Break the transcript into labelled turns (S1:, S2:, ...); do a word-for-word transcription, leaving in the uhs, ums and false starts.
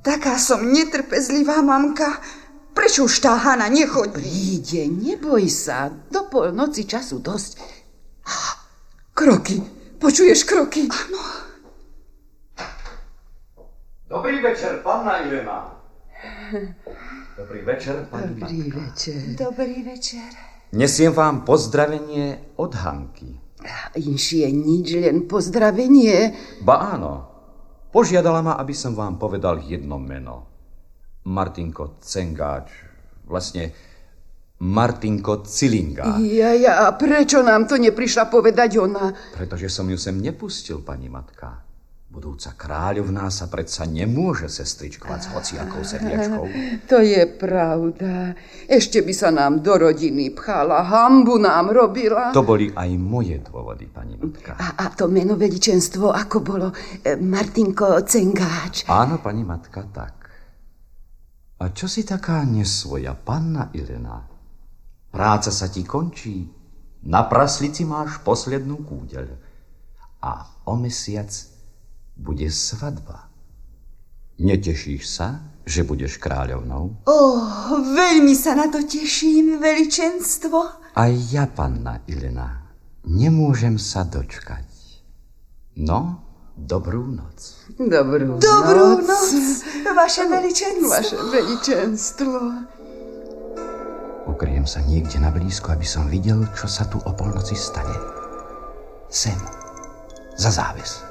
S1: Taká som netrpezlivá, mamka. Prečo už tá Hana nechodí?
S2: Príde, neboj sa. Do polnoci času dosť.
S1: Kroky. Počuješ kroky? Áno.
S3: Dobrý večer, panna Ilena. Dobrý večer, pani Matka.
S2: Dobrý večer.
S1: Dobrý večer.
S3: Nesiem vám pozdravenie od Hanky.
S2: Inšie nič, len pozdravenie.
S3: Ba áno. Požiadala ma, aby som vám povedal jedno meno. Martinko Cengáč. Vlastne Martinko Cilingáč.
S2: Ja, ja, a prečo nám to neprišla povedať ona?
S3: Pretože som ju sem nepustil, pani Matka. Budúca kráľovná sa predsa nemôže sestričkovať s hociakou sedliačkou.
S2: To je pravda. Ešte by sa nám do rodiny pchala, hanbu nám robila.
S3: To boli aj moje dôvody, pani Matka.
S2: A, a to meno veličenstvo, ako bolo? Martinko Cengáč.
S3: Áno, pani Matka, tak. A čo si taká nesvoja, panna Ilena? Práca sa ti končí. Na praslici máš poslednú kúdeľ. A o mesiac bude svadba. Netešíš sa, že budeš kráľovnou?
S1: Oh, veľmi sa na to teším, veličenstvo.
S3: Aj ja, panna Ilena, nemôžem sa dočkať. No, dobrú noc.
S2: Dobrú,
S1: Dobrú
S2: noc.
S1: noc, vaše veličenstvo.
S2: Vaše veličenstvo.
S3: Ukryjem sa niekde na blízko, aby som videl, čo sa tu o polnoci stane. Sem, za záves.